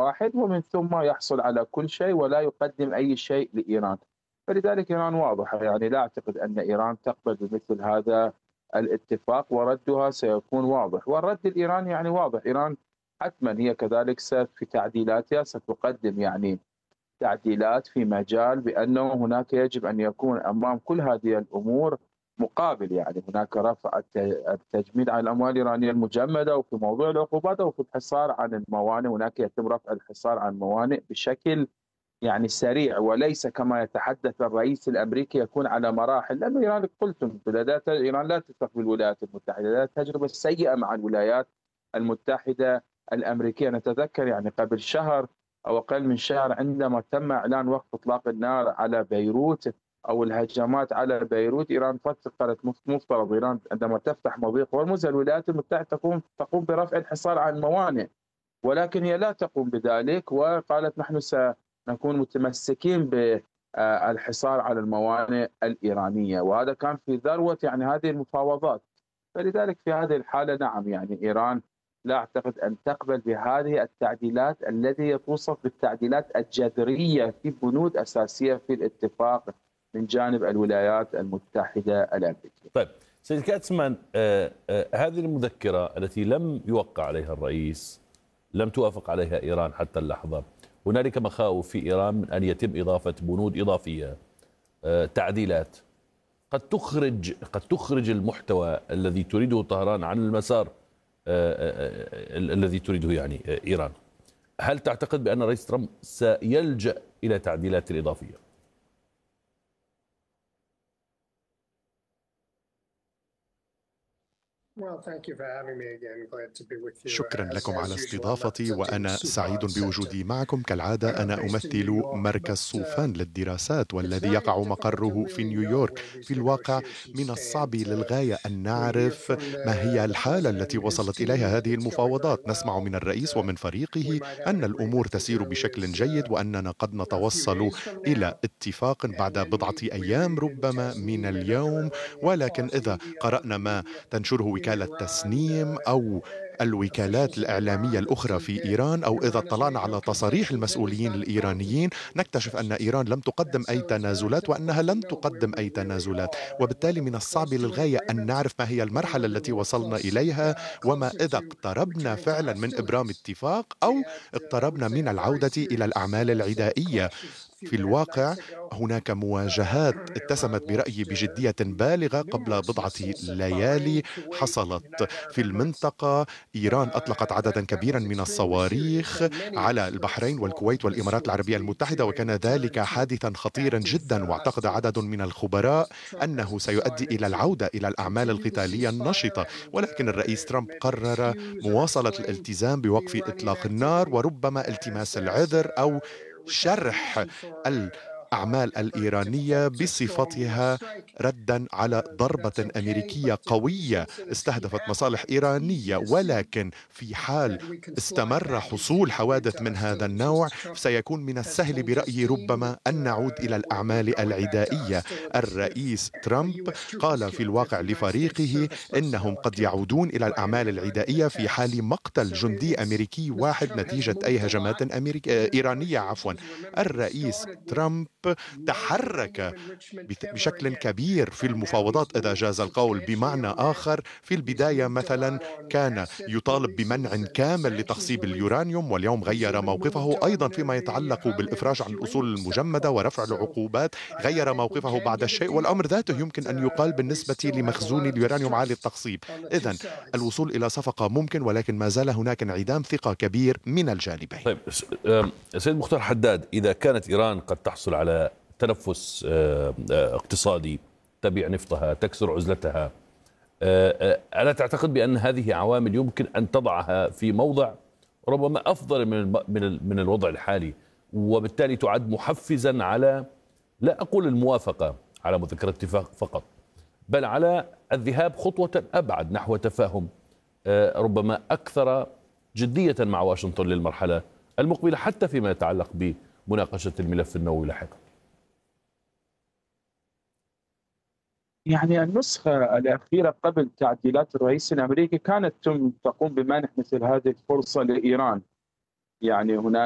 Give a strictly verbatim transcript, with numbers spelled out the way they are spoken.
مراحل ومن ثم يحصل على كل شيء ولا يقدم أي شيء لإيران. فلذلك إيران واضحة، يعني لا أعتقد أن إيران تقبل بمثل هذا الاتفاق، وردها سيكون واضح. والرد الإيراني يعني واضح، إيران حتما هي كذلك في تعديلاتها ستقدم يعني تعديلات في مجال بأنه هناك يجب أن يكون أمام كل هذه الأمور مقابل، يعني هناك رفع التجميد عن الأموال الإيرانية المجمدة، وفي موضوع العقوبات وفي الحصار عن الموانئ هناك يتم رفع الحصار عن الموانئ بشكل يعني سريع، وليس كما يتحدث الرئيس الأمريكي يكون على مراحل. لأنه إيران قلتم إيران لا تتفق بالولايات المتحدة، لا تجربة سيئة مع الولايات المتحدة الأمريكية. نتذكر يعني قبل شهر أو أقل من شهر عندما تم إعلان وقف إطلاق النار على بيروت أو الهجمات على بيروت، إيران فكرت مفترض إيران عندما تفتح مضيق هرمز الولايات المتحدة تقوم تقوم برفع الحصار عن الموانئ، ولكن هي لا تقوم بذلك، وقالت نحن سنكون متمسكين بالحصار على الموانئ الإيرانية، وهذا كان في ذروة يعني هذه المفاوضات. فلذلك في هذه الحالة نعم يعني إيران لا أعتقد أن تقبل بهذه التعديلات التي توصف بالتعديلات الجذرية في بنود أساسية في الاتفاق من جانب الولايات المتحدة الأمريكية. طيب سيد كاتسمان، آه آه هذه المذكرة التي لم يوقع عليها الرئيس، لم توافق عليها إيران حتى اللحظة، هنالك مخاوف في إيران من أن يتم إضافة بنود إضافية، آه تعديلات قد تخرج قد تخرج المحتوى الذي تريده طهران عن المسار الذي تريده يعني إيران. هل تعتقد بأن الرئيس ترامب سيلجأ إلى تعديلات إضافية؟ شكرا لكم على استضافتي، وأنا سعيد بوجودي معكم كالعادة. أنا أمثل مركز صوفان للدراسات والذي يقع مقره في نيويورك. في الواقع من الصعب للغاية أن نعرف ما هي الحالة التي وصلت إليها هذه المفاوضات. نسمع من الرئيس ومن فريقه أن الأمور تسير بشكل جيد وأننا قد نتوصل إلى اتفاق بعد بضعة أيام ربما من اليوم، ولكن إذا قرأنا ما تنشره وكالة تسنيم أو الوكالات الإعلامية الأخرى في إيران، أو إذا اطلعنا على تصاريح المسؤولين الإيرانيين، نكتشف أن إيران لم تقدم أي تنازلات وأنها لن تقدم أي تنازلات. وبالتالي من الصعب للغاية أن نعرف ما هي المرحلة التي وصلنا إليها، وما إذا اقتربنا فعلا من إبرام اتفاق أو اقتربنا من العودة إلى الأعمال العدائية. في الواقع هناك مواجهات اتسمت برأيي بجدية بالغة قبل بضعة ليالي حصلت في المنطقة. إيران أطلقت عددا كبيرا من الصواريخ على البحرين والكويت والإمارات العربية المتحدة، وكان ذلك حادثا خطيرا جدا، واعتقد عدد من الخبراء أنه سيؤدي إلى العودة إلى الأعمال القتالية النشطة. ولكن الرئيس ترامب قرر مواصلة الالتزام بوقف إطلاق النار، وربما التماس العذر أو شرح الأعمال الإيرانية بصفتها ردا على ضربة أمريكية قوية استهدفت مصالح إيرانية. ولكن في حال استمر حصول حوادث من هذا النوع سيكون من السهل برأيي ربما أن نعود إلى الأعمال العدائية. الرئيس ترامب قال في الواقع لفريقه إنهم قد يعودون إلى الأعمال العدائية في حال مقتل جندي أمريكي واحد نتيجة أي هجمات أمريكية إيرانية عفوا. الرئيس ترامب تحرك بشكل كبير في المفاوضات إذا جاز القول. بمعنى آخر، في البداية مثلا كان يطالب بمنع كامل لتخصيب اليورانيوم، واليوم غير موقفه. أيضا فيما يتعلق بالإفراج عن الأصول المجمدة ورفع العقوبات غير موقفه بعد الشيء، والأمر ذاته يمكن أن يقال بالنسبة لمخزون اليورانيوم عالي التخصيب. إذن الوصول إلى صفقة ممكن، ولكن ما زال هناك انعدام ثقة كبير من الجانبين. طيب سيد مختار حداد، إذا كانت إيران قد تحصل على تنفس اقتصادي، تبيع نفطها، تكسر عزلتها، ألا تعتقد بأن هذه عوامل يمكن أن تضعها في موضع ربما أفضل من من الوضع الحالي، وبالتالي تعد محفزا على، لا أقول الموافقة على مذكرة اتفاق فقط، بل على الذهاب خطوة أبعد نحو تفاهم ربما أكثر جدية مع واشنطن للمرحلة المقبلة، حتى فيما يتعلق بمناقشة الملف النووي لاحقا؟ يعني النسخة الأخيرة قبل تعديلات الرئيس الأمريكي كانت تقوم بمنح مثل هذه الفرصة لإيران. يعني هناك